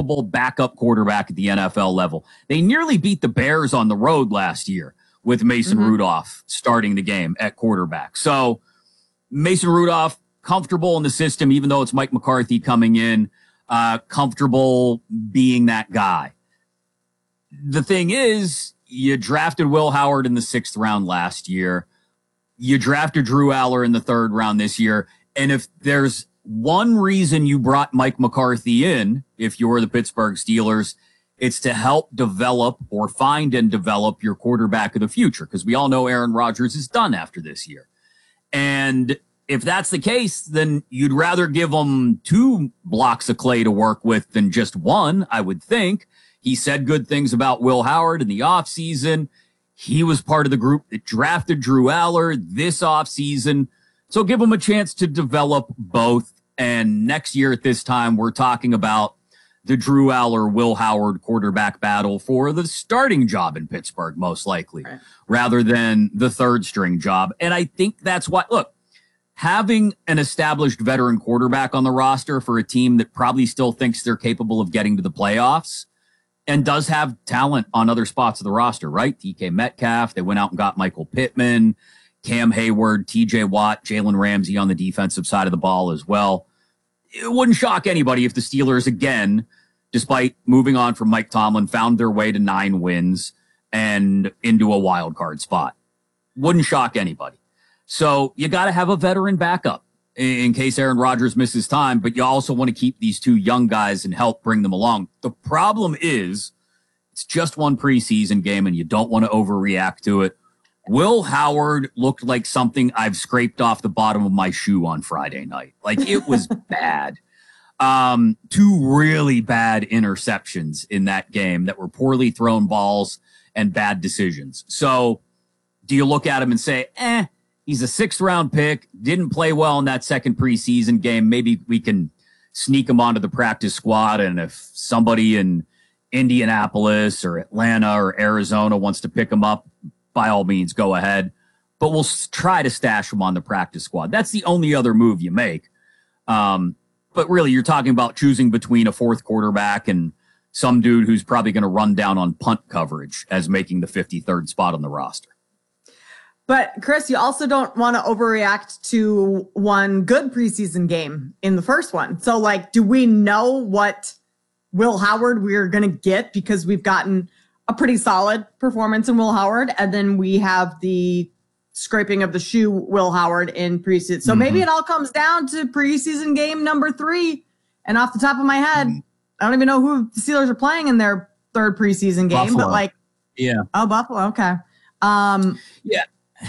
capable backup quarterback at the NFL level. They nearly beat the Bears on the road last year with Mason Rudolph starting the game at quarterback. So Mason Rudolph, comfortable in the system, even though it's Mike McCarthy coming in, comfortable being that guy. The thing is, you drafted Will Howard in the 6th round last year. You drafted Drew Aller in the 3rd round this year. And if there's one reason you brought Mike McCarthy in, if you're the Pittsburgh Steelers, it's to help develop or find and develop your quarterback of the future, because we all know Aaron Rodgers is done after this year. And if that's the case, then you'd rather give him 2 blocks of clay to work with than just one, I would think. He said good things about Will Howard in the offseason. He was part of the group that drafted Drew Aller this offseason. So give him a chance to develop both. And next year at this time, we're talking about the Drew Aller, Will Howard quarterback battle for the starting job in Pittsburgh, most likely, rather than the 3rd string job. And I think that's why, look, having an established veteran quarterback on the roster for a team that probably still thinks they're capable of getting to the playoffs and does have talent on other spots of the roster, right? DK Metcalf, they went out and got Michael Pittman, Cam Hayward, TJ Watt, Jalen Ramsey on the defensive side of the ball as well. It wouldn't shock anybody if the Steelers, again, despite moving on from Mike Tomlin, found their way to 9 wins and into a wild card spot. Wouldn't shock anybody. So you got to have a veteran backup in case Aaron Rodgers misses time, but you also want to keep these 2 young guys and help bring them along. The problem is it's just one preseason game and you don't want to overreact to it. Will Howard looked like something I've scraped off the bottom of my shoe on Friday night. Like, it was bad. 2 really bad interceptions in that game that were poorly thrown balls and bad decisions. So do you look at him and say, he's a 6th round pick, didn't play well in that 2nd preseason game. Maybe we can sneak him onto the practice squad. And if somebody in Indianapolis or Atlanta or Arizona wants to pick him up, by all means, go ahead. But we'll try to stash him on the practice squad. That's the only other move you make. But really, you're talking about choosing between a 4th quarterback and some dude who's probably going to run down on punt coverage as making the 53rd spot on the roster. But Chris, you also don't want to overreact to one good preseason game in the first one. So, like, do we know what Will Howard we're going to get? Because we've gotten a pretty solid performance in Will Howard, and then we have the scraping of the shoe Will Howard in preseason. So maybe it all comes down to preseason game number 3. And off the top of my head, I don't even know who the Steelers are playing in their 3rd preseason game. Buffalo. But like, oh, Buffalo. Okay. Yeah.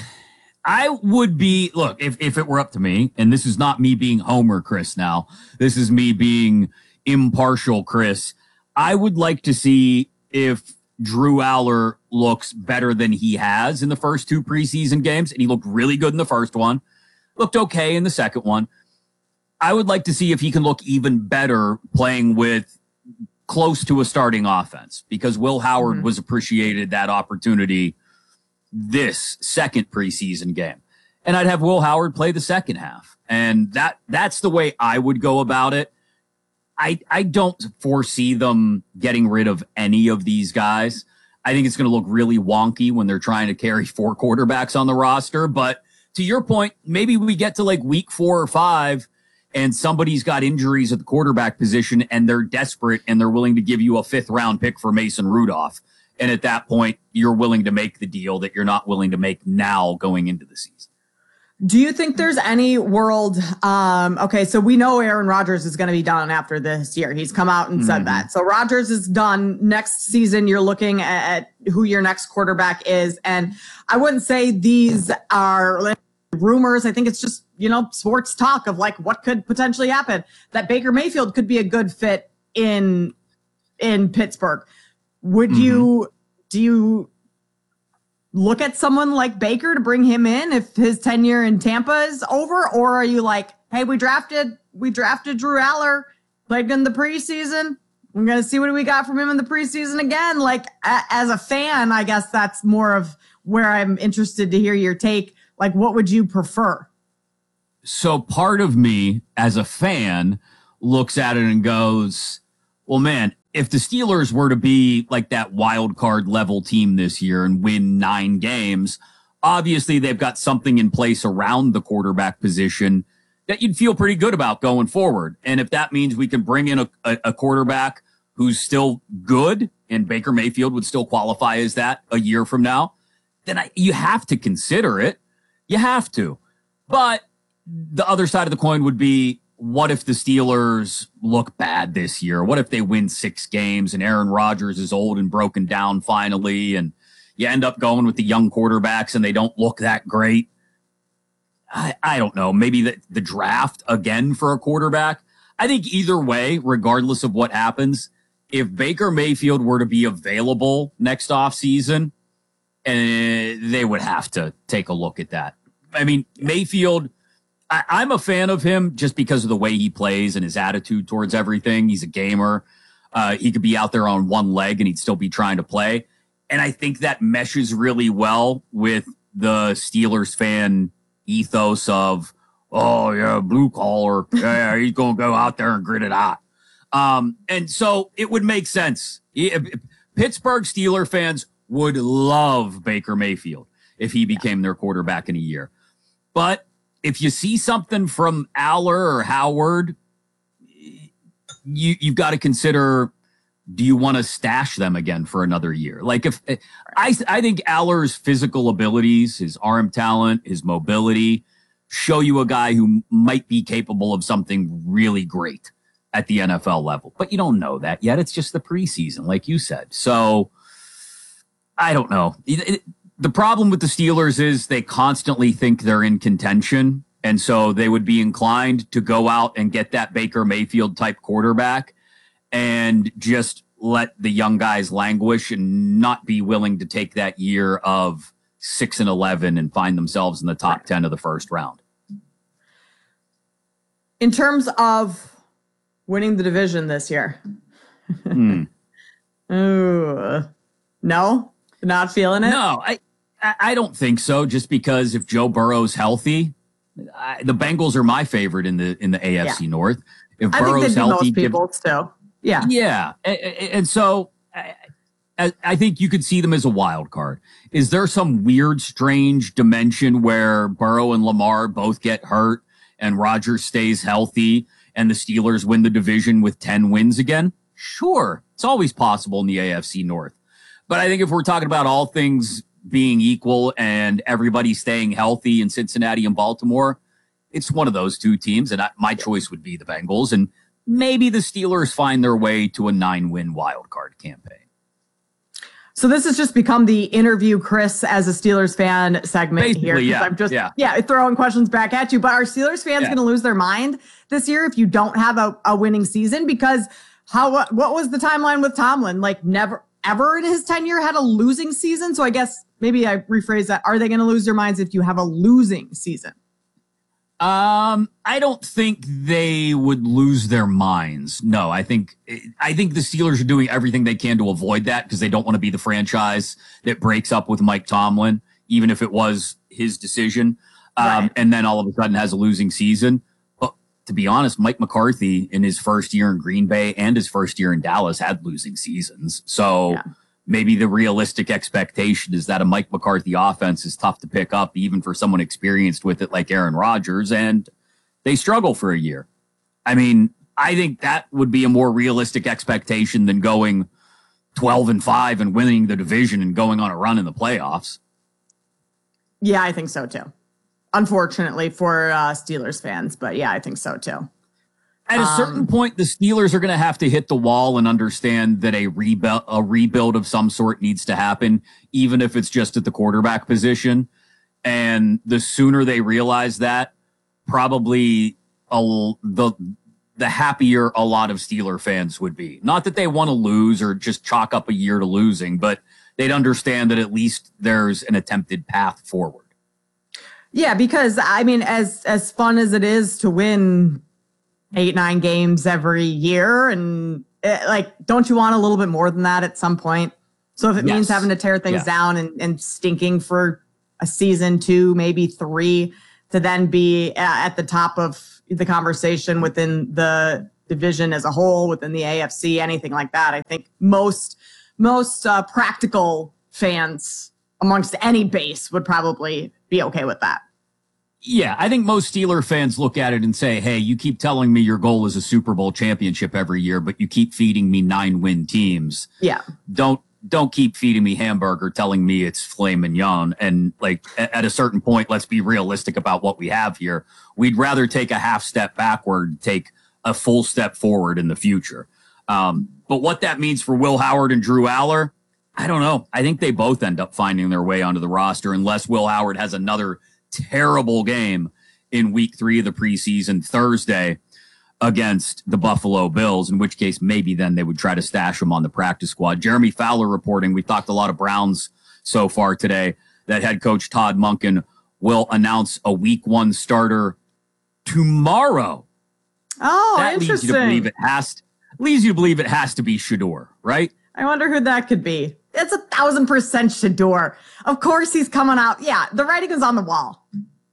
I would be, look, if it were up to me, and this is not me being Homer Chris now, this is me being impartial Chris, I would like to see if Drew Aller looks better than he has in the first 2 preseason games, and he looked really good in the first one, looked okay in the second one. I would like to see if he can look even better playing with close to a starting offense, because Will Howard was appreciated that opportunity this 2nd preseason game. And I'd have Will Howard play the second half. And that's the way I would go about it. I don't foresee them getting rid of any of these guys. I think it's going to look really wonky when they're trying to carry 4 quarterbacks on the roster. But to your point, maybe we get to like week 4 or 5 and somebody's got injuries at the quarterback position and they're desperate and they're willing to give you a 5th round pick for Mason Rudolph. And at that point, you're willing to make the deal that you're not willing to make now going into the season. Do you think there's any world? Okay, so we know Aaron Rodgers is going to be done after this year. He's come out and said that. So Rodgers is done. Next season, you're looking at who your next quarterback is. And I wouldn't say these are rumors. I think it's just, sports talk of like what could potentially happen. That Baker Mayfield could be a good fit in Pittsburgh. Would do you look at someone like Baker to bring him in if his tenure in Tampa is over? Or are you like, hey, we drafted Drew Aller, played in the preseason. We're going to see what we got from him in the preseason again. Like, as a fan, I guess that's more of where I'm interested to hear your take. Like, what would you prefer? So part of me as a fan looks at it and goes, well, man, if the Steelers were to be like that wild card level team this year and win 9 games, obviously they've got something in place around the quarterback position that you'd feel pretty good about going forward. And if that means we can bring in a quarterback who's still good, and Baker Mayfield would still qualify as that a year from now, then you have to consider it. You have to. But the other side of the coin would be, what if the Steelers look bad this year? What if they win 6 games and Aaron Rodgers is old and broken down finally, and you end up going with the young quarterbacks and they don't look that great? I don't know. Maybe the draft again for a quarterback. I think either way, regardless of what happens, if Baker Mayfield were to be available next offseason, they would have to take a look at that. I mean, Mayfield, I'm a fan of him just because of the way he plays and his attitude towards everything. He's a gamer. He could be out there on one leg and he'd still be trying to play. And I think that meshes really well with the Steelers fan ethos of, oh, yeah, blue collar. Yeah, he's going to go out there and grit it out. And so it would make sense. Pittsburgh Steeler fans would love Baker Mayfield if he became their quarterback in a year. But if you see something from Aller or Howard, you've got to consider, do you want to stash them again for another year? Like, if I think Aller's physical abilities, his arm talent, his mobility show you a guy who might be capable of something really great at the NFL level. But you don't know that yet. It's just the preseason, like you said. So I don't know. The problem with the Steelers is they constantly think they're in contention. And so they would be inclined to go out and get that Baker Mayfield type quarterback and just let the young guys languish and not be willing to take that year of 6-11 and find themselves in the top 10 of the first round. In terms of winning the division this year. Ooh, no, not feeling it. No, I don't think so. Just because if Joe Burrow's healthy, the Bengals are my favorite in the AFC North. If Burrow's healthy, most people still. Yeah. And so I think you could see them as a wild card. Is there some weird, strange dimension where Burrow and Lamar both get hurt and Rodgers stays healthy and the Steelers win the division with 10 wins again? Sure. It's always possible in the AFC North. But I think if we're talking about all things being equal and everybody staying healthy in Cincinnati and Baltimore, it's one of those two teams. And my choice would be the Bengals. And maybe the Steelers find their way to a 9-win wild card campaign. So this has just become the interview Chris as a Steelers fan segment. Basically, here. I'm just throwing questions back at you. But are Steelers fans going to lose their mind this year if you don't have a winning season? Because what was the timeline with Tomlin? Like, never ever in his tenure had a losing season. So I guess maybe I rephrase that. Are they going to lose their minds if you have a losing season? I don't think they would lose their minds. No, I think the Steelers are doing everything they can to avoid that because they don't want to be the franchise that breaks up with Mike Tomlin, even if it was his decision. And then all of a sudden has a losing season. But to be honest, Mike McCarthy in his first year in Green Bay and his first year in Dallas had losing seasons. So maybe the realistic expectation is that a Mike McCarthy offense is tough to pick up, even for someone experienced with it like Aaron Rodgers, and they struggle for a year. I mean, I think that would be a more realistic expectation than going 12-5 and winning the division and going on a run in the playoffs. Yeah, I think so too. Unfortunately for Steelers fans, but yeah, I think so too. At a certain point, the Steelers are going to have to hit the wall and understand that a rebuild of some sort needs to happen, even if it's just at the quarterback position. And the sooner they realize that, probably the happier a lot of Steeler fans would be. Not that they want to lose or just chalk up a year to losing, but they'd understand that at least there's an attempted path forward. Yeah, because I mean, as fun as it is to win 8-9 games every year, and don't you want a little bit more than that at some point? So if it means having to tear things down and stinking for a season, 2, maybe 3, to then be at the top of the conversation within the division as a whole, within the AFC, anything like that. I think most practical fans amongst any base would probably be okay with that. Yeah, I think most Steeler fans look at it and say, hey, you keep telling me your goal is a Super Bowl championship every year, but you keep feeding me 9-win teams. Yeah. Don't keep feeding me hamburger, telling me it's filet mignon. And like at a certain point, let's be realistic about what we have here. We'd rather take a half step backward, take a full step forward in the future. But what that means for Will Howard and Drew Aller, I don't know. I think they both end up finding their way onto the roster unless Will Howard has another terrible game in week 3 of the preseason Thursday against the Buffalo Bills, in which case maybe then they would try to stash him on the practice squad. Jeremy Fowler reporting, we talked a lot of Browns so far today, that head coach Todd Monken will announce a week 1 starter tomorrow. Oh, that interesting. Leads you to believe it has to be Shedeur, right? I wonder who that could be. It's 1,000% Shedeur. Of course he's coming out. Yeah, the writing is on the wall.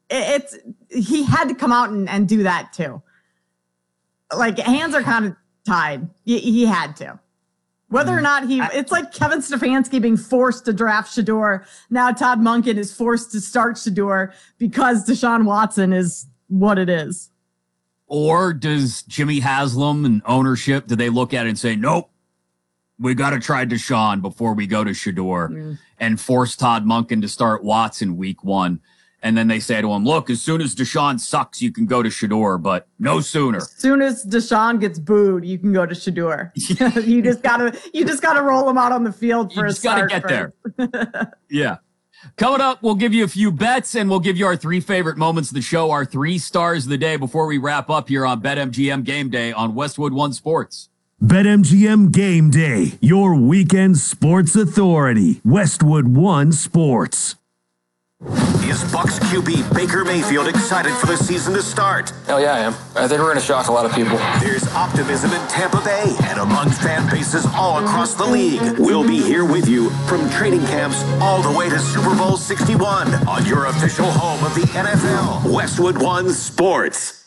He had to come out and do that too. Like, hands are kind of tied. He had to. Whether or not it's like Kevin Stefanski being forced to draft Shedeur. Now Todd Monken is forced to start Shedeur because Deshaun Watson is what it is. Or does Jimmy Haslam and ownership, do they look at it and say, nope, we got to try Deshaun before we go to Shedeur and force Todd Monken to start Watson week 1. And then they say to him, look, as soon as Deshaun sucks, you can go to Shedeur, but no sooner. As soon as Deshaun gets booed, you can go to Shedeur. you just gotta roll him out on the field for a start. You just gotta get there. Yeah. Coming up, we'll give you a few bets and we'll give you our 3 favorite moments of the show, our 3 stars of the day before we wrap up here on BetMGM Game Day on Westwood One Sports. BetMGM Game Day, your weekend sports authority. Westwood One Sports. Is Bucs QB Baker Mayfield excited for the season to start? Hell yeah, I am. I think we're going to shock a lot of people. There's optimism in Tampa Bay and among fan bases all across the league. We'll be here with you from training camps all the way to Super Bowl 61 on your official home of the NFL, Westwood One Sports.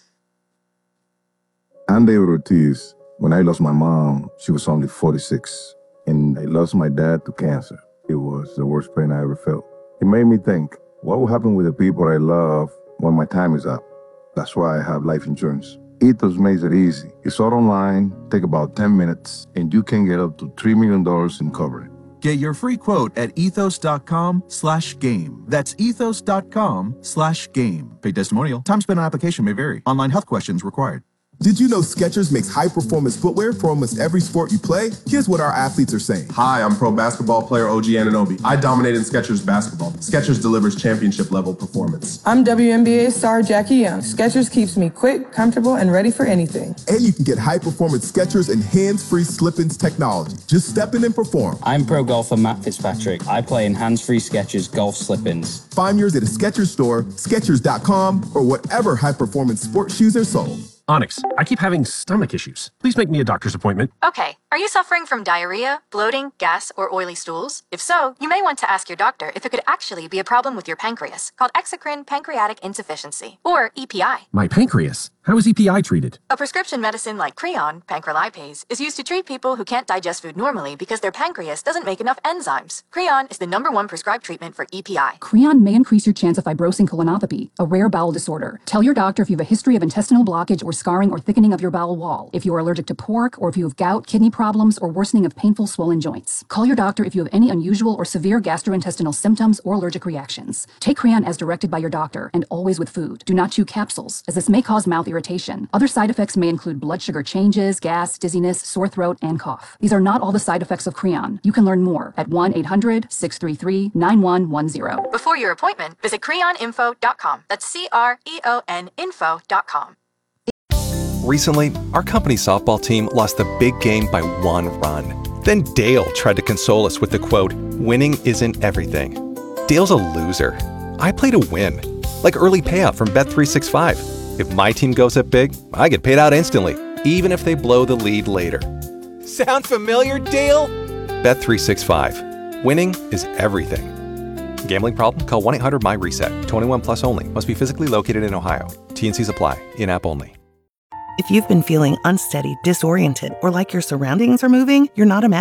I'm David Ortiz. When I lost my mom, she was only 46, and I lost my dad to cancer. It was the worst pain I ever felt. It made me think, what will happen with the people I love when my time is up? That's why I have life insurance. Ethos makes it easy. It's all online, take about 10 minutes, and you can get up to $3 million in coverage. Get your free quote at ethos.com/game. That's ethos.com/game. Paid testimonial. Time spent on application may vary. Online health questions required. Did you know Skechers makes high-performance footwear for almost every sport you play? Here's what our athletes are saying. Hi, I'm pro basketball player OG Anunoby. I dominate in Skechers basketball. Skechers delivers championship-level performance. I'm WNBA star Jackie Young. Skechers keeps me quick, comfortable, and ready for anything. And you can get high-performance Skechers and hands-free slip-ins technology. Just step in and perform. I'm pro golfer Matt Fitzpatrick. I play in hands-free Skechers golf slip-ins. Find yours at a Skechers store, Skechers.com, or whatever high-performance sports shoes are sold. Onyx, I keep having stomach issues. Please make me a doctor's appointment. Okay, are you suffering from diarrhea, bloating, gas, or oily stools? If so, you may want to ask your doctor if it could actually be a problem with your pancreas, called exocrine pancreatic insufficiency, or EPI. My pancreas? How is EPI treated? A prescription medicine like Creon, pancrelipase, is used to treat people who can't digest food normally because their pancreas doesn't make enough enzymes. Creon is the #1 prescribed treatment for EPI. Creon may increase your chance of fibrosing colonopathy, a rare bowel disorder. Tell your doctor if you have a history of intestinal blockage or scarring or thickening of your bowel wall, if you are allergic to pork, or if you have gout, kidney problems, or worsening of painful swollen joints. Call your doctor if you have any unusual or severe gastrointestinal symptoms or allergic reactions. Take Creon as directed by your doctor, and always with food. Do not chew capsules, as this may cause mouth irritation. Other side effects may include blood sugar changes, gas, dizziness, sore throat, and cough. These are not all the side effects of Creon. You can learn more at 1-800-633-9110. Before your appointment, visit creoninfo.com. That's CREON info.com. Recently, our company softball team lost the big game by 1 run. Then Dale tried to console us with the quote, "Winning isn't everything." Dale's a loser. I play to win. Like early payout from Bet365. If my team goes up big, I get paid out instantly, even if they blow the lead later. Sound familiar, Dale? Bet365. Winning is everything. Gambling problem? Call 1-800-MY-RESET. 21 plus only. Must be physically located in Ohio. T&Cs apply. In-app only. If you've been feeling unsteady, disoriented, or like your surroundings are moving, you're not imagining